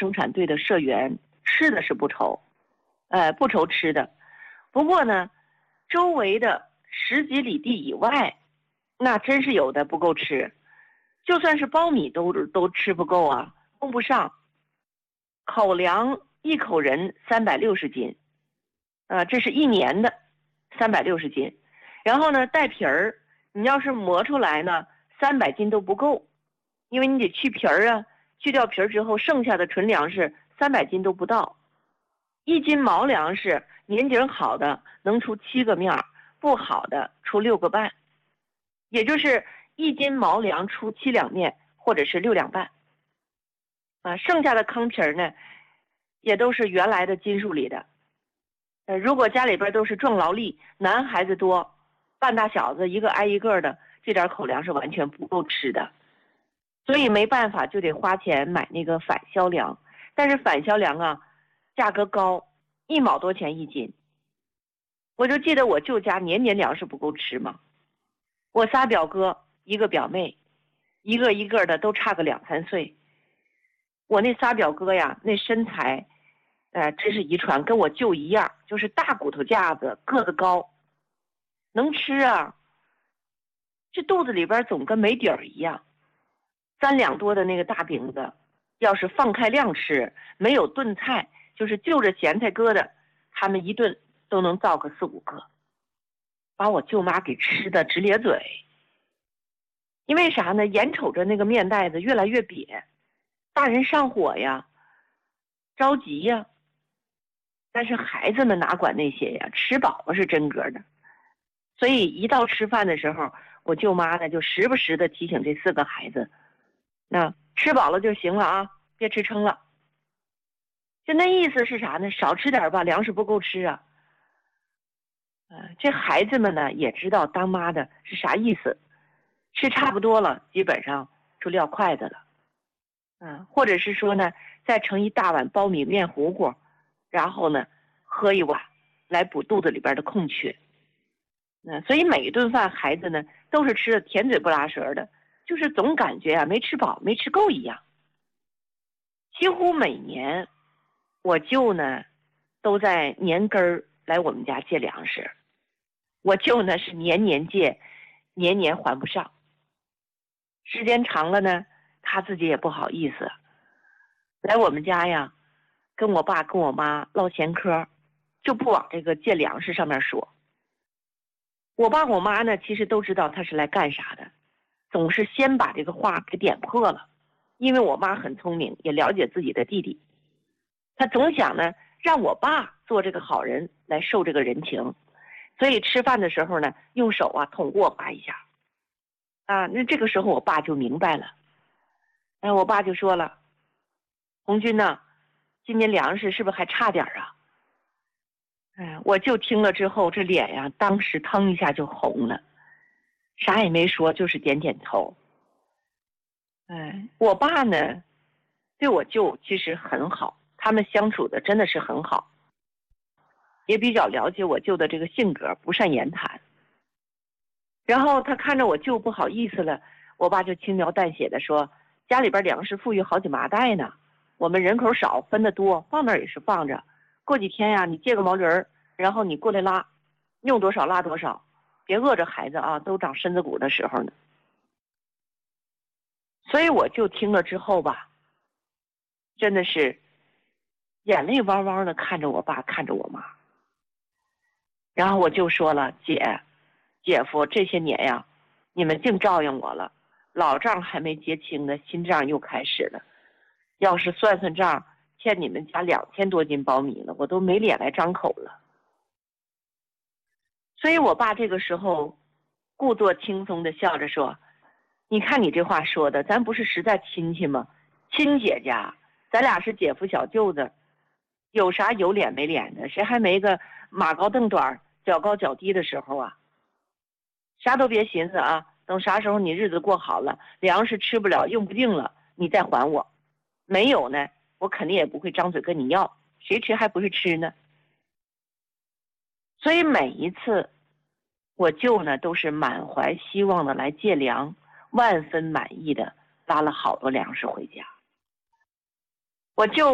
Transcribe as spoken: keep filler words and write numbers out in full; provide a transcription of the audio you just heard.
生产队的社员，吃的是不愁，呃，不愁吃的。不过呢，周围的十几里地以外，那真是有的不够吃，就算是苞米都都吃不够啊，供不上。口粮一口人三百六十斤，呃，这是一年的三百六十斤。然后呢，带皮儿，你要是磨出来呢，三百斤都不够，因为你得去皮儿啊，去掉皮儿之后，剩下的纯粮食三百斤都不到。一斤毛粮食年景好的能出七个面，不好的出六个半，也就是一斤毛粮出七两面，或者是六两半。啊，剩下的糠皮儿呢，也都是原来的金属里的。呃，如果家里边都是壮劳力，男孩子多，半大小子一个挨一个的，这点口粮是完全不够吃的。所以没办法，就得花钱买那个返销粮。但是返销粮啊，价格高，一毛多钱一斤。我就记得我舅家年年粮食不够吃嘛。我仨表哥，一个表妹，一个一个的都差个两三岁。我那仨表哥呀，那身材，呃，真是遗传，跟我舅一样，就是大骨头架子，个子高，能吃啊。这肚子里边总跟没底儿一样。三两多的那个大饼子，要是放开量吃，没有炖菜，就是就着咸菜疙瘩，他们一顿都能造个四五个，把我舅妈给吃的直咧嘴。因为啥呢？眼瞅着那个面袋子越来越瘪，大人上火呀，着急呀。但是孩子们哪管那些呀，吃饱了是真格的。所以一到吃饭的时候，我舅妈呢就时不时的提醒这四个孩子，那吃饱了就行了啊，别吃撑了。就那意思是啥呢？少吃点吧，粮食不够吃啊。呃，这孩子们呢也知道当妈的是啥意思，吃差不多了，基本上就撂筷子了。嗯、呃，或者是说呢，再盛一大碗苞米面糊糊，然后呢喝一碗，来补肚子里边的空缺。嗯、呃，所以每一顿饭孩子呢都是吃的甜嘴不拉舌的，就是总感觉啊没吃饱没吃够一样。几乎每年我舅呢都在年根儿来我们家借粮食，我舅呢是年年借，年年还不上。时间长了呢，他自己也不好意思来我们家呀，跟我爸跟我妈唠闲嗑，就不往这个借粮食上面说。我爸我妈呢其实都知道他是来干啥的，总是先把这个话给点破了。因为我妈很聪明，也了解自己的弟弟，她总想呢让我爸做这个好人来受这个人情，所以吃饭的时候呢用手啊捅过我爸一下啊。那这个时候我爸就明白了，哎，我爸就说了，红军呢今年粮食是不是还差点啊？哎，我就听了之后，这脸呀当时腾一下就红了，啥也没说，就是点点头。哎，我爸呢对我舅其实很好，他们相处的真的是很好，也比较了解我舅的这个性格，不善言谈。然后他看着我舅不好意思了，我爸就轻描淡写的说，家里边粮食富裕好几麻袋呢，我们人口少分得多，放那儿也是放着，过几天呀你借个毛驴儿，然后你过来拉，用多少拉多少，别饿着孩子啊，都长身子骨的时候呢。所以我就听了之后吧，真的是眼泪汪汪的看着我爸看着我妈。然后我就说了，姐姐夫这些年呀你们净照应我了，老账还没结清呢，新账又开始了，要是算算账欠你们家两千多斤苞米了，我都没脸来张口了。所以我爸这个时候故作轻松的笑着说，你看你这话说的，咱不是实在亲戚吗？亲姐家，咱俩是姐夫小舅子，有啥有脸没脸的？谁还没个马高凳短脚高脚低的时候啊？啥都别寻思啊，等啥时候你日子过好了，粮食吃不了用不定了，你再还我。没有呢，我肯定也不会张嘴跟你要，谁吃还不是吃呢？所以每一次我舅呢都是满怀希望的来借粮，万分满意的拉了好多粮食回家。我舅